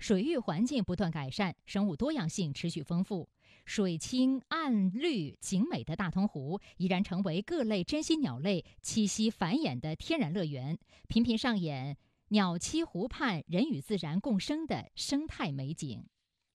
水域环境不断改善，生物多样性持续丰富。水清岸绿景美的大通湖依然成为各类珍稀鸟类栖息繁衍的天然乐园，频频上演鸟栖湖畔人与自然共生的生态美景。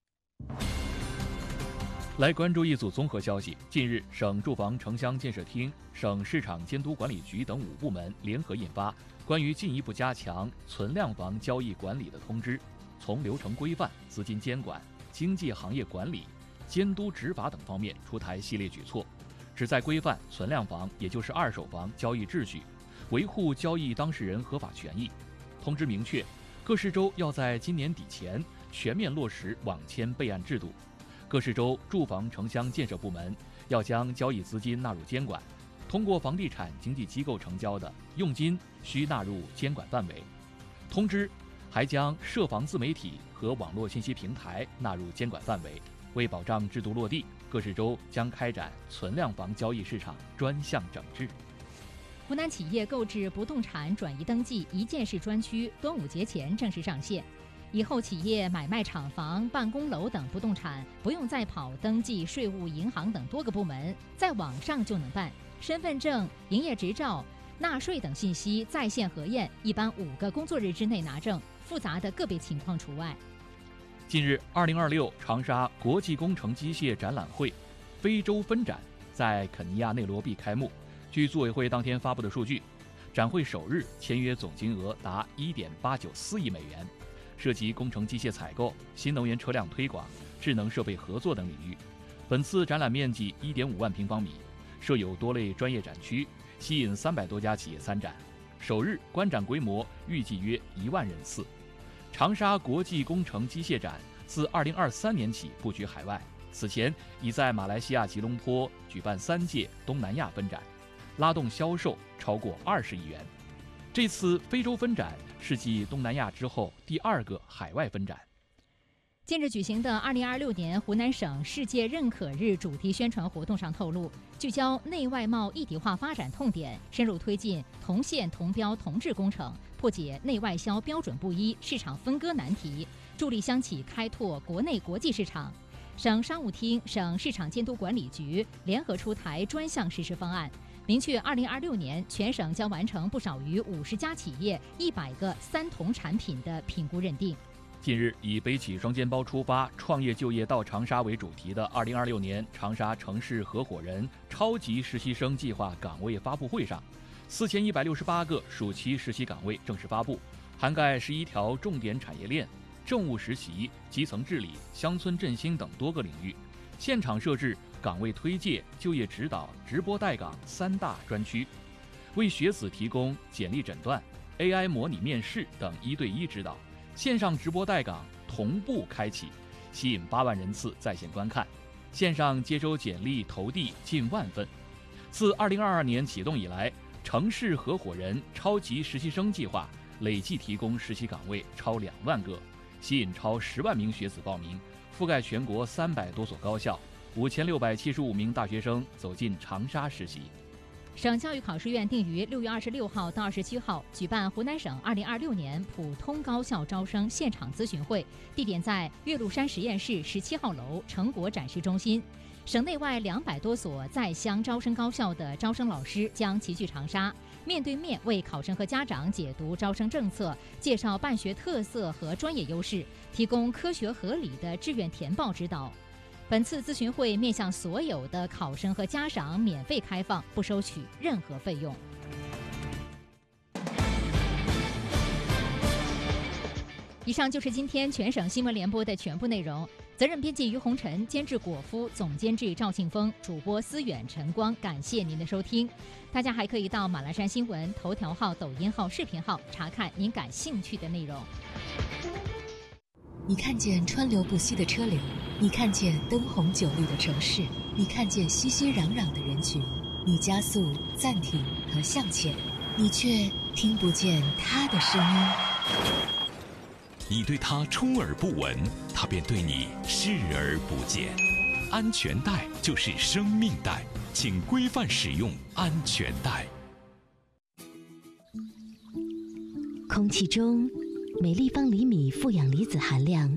来关注一组综合消息。近日，省住房城乡建设厅、省市场监督管理局等5部门联合印发关于进一步加强存量房交易管理的通知，从流程规范、资金监管、经济行业管理、监督执法等方面出台系列举措，旨在规范存量房，也就是二手房交易秩序，维护交易当事人合法权益。通知明确，各市州要在今年底前全面落实网签备案制度。各市州住房城乡建设部门要将交易资金纳入监管，通过房地产经纪机构成交的佣金需纳入监管范围。通知还将涉房自媒体和网络信息平台纳入监管范围。为保障制度落地，各市州将开展存量房交易市场专项整治。 湖南企业购置不动产转移登记一键式专区端午节前正式上线。以后企业买卖厂房、办公楼等不动产，不用再跑登记、税务、银行等多个部门，在网上就能办。身份证、营业执照、纳税等信息在线核验，一般5个工作日之内拿证，复杂的个别情况除外。 近日，2026长沙国际工程机械展览会非洲分展在肯尼亚内罗毕开幕。据组委会当天发布的数据，展会首日签约总金额达1.894亿美元。涉及工程机械采购、新能源车辆推广、智能设备合作等领域。本次展览面积1.5万平方米，设有多类专业展区，吸引300多家企业参展。首日观展规模预计约1万人次。长沙国际工程机械展自2023年起布局海外，此前已在马来西亚吉隆坡举办3届东南亚分展，拉动销售超过20亿元。这次非洲分展是继东南亚之后第2个海外分展。 近日举行的2026年湖南省世界认可日主题宣传活动上透露，聚焦内外贸一体化发展痛点，深入推进同线同标同质工程，破解内外销标准不一、市场分割难题，助力乡企开拓国内国际市场。省商务厅、省市场监督管理局联合出台专项实施方案，明确2026年全省将完成不少于50家企业100个3同产品的评估认定。 近日，以背起双肩包出发，创业就业到长沙为主题的2026年长沙城市合伙人超级实习生计划岗位发布会上，4168个暑期实习岗位正式发布，涵盖11条重点产业链、政务实习、基层治理、乡村振兴等多个领域。现场设置岗位推介、就业指导、直播带岗3大专区，为学子提供简历诊断、AI 模拟面试等1对1指导。线上直播带岗同步开启，吸引8万人次在线观看，线上接收简历投递近1万份。自2022年启动以来，城市合伙人超级实习生计划累计提供实习岗位超2万个，吸引超10万名学子报名，覆盖全国300多所高校，5675名大学生走进长沙实习。 省教育考试院定于6月26号到27号举办湖南省2026年普通高校招生现场咨询会，地点在岳麓山实验室17号楼成果展示中心。省内外200多所在乡招生高校的招生老师将齐聚长沙，面对面为考生和家长解读招生政策，介绍办学特色和专业优势，提供科学合理的志愿填报指导。本次咨询会面向所有的考生和家长免费开放，不收取任何费用。以上就是今天全省新闻联播的全部内容。责任编辑于红尘，监制果夫，总监制赵庆峰，主播思远、陈光。感谢您的收听。大家还可以到马栏山新闻头条号、抖音号、视频号查看您感兴趣的内容。 你看见川流不息的车流，你看见灯红酒绿的城市，你看见熙熙攘攘的人群，你加速、暂停和向前，你却听不见他的声音。 你对他充耳不闻，他便对你视而不见。安全带就是生命带，请规范使用安全带。 空气中每立方厘米负氧离子含量